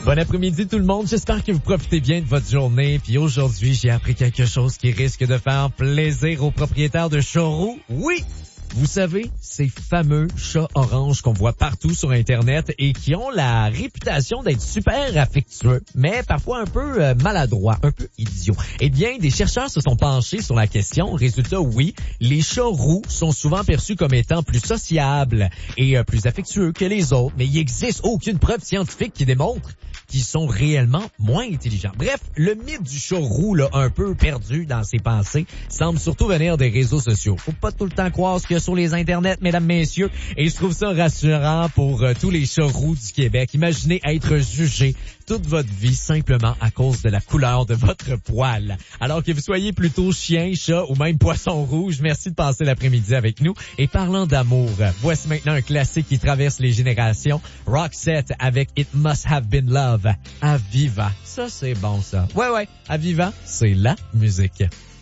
Bon après-midi tout le monde, j'espère que vous profitez bien de votre journée. Puis aujourd'hui, j'ai appris quelque chose qui risque de faire plaisir aux propriétaires de chats roux. Oui! Vous savez, ces fameux chats oranges qu'on voit partout sur Internet et qui ont la réputation d'être super affectueux, mais parfois un peu maladroits, un peu idiots. Eh bien, des chercheurs se sont penchés sur la question. Résultat, oui, les chats roux sont souvent perçus comme étant plus sociables et plus affectueux que les autres, mais il n'existe aucune preuve scientifique qui démontre qu'ils sont réellement moins intelligents. Bref, le mythe du chat roux, là, un peu perdu dans ses pensées, semble surtout venir des réseaux sociaux. Faut pas tout le temps croire ce qu'il y a sur les internets, mesdames, messieurs, et je trouve ça rassurant pour tous les chats roux du Québec. Imaginez être jugé toute votre vie simplement à cause de la couleur de votre poil. Alors que vous soyez plutôt chien, chat ou même poisson rouge, merci de passer l'après-midi avec nous. Et parlant d'amour, voici maintenant un classique qui traverse les générations. Roxette avec It Must Have Been Love. Aviva. Ça, c'est bon, ça. Ouais, Aviva, c'est la musique.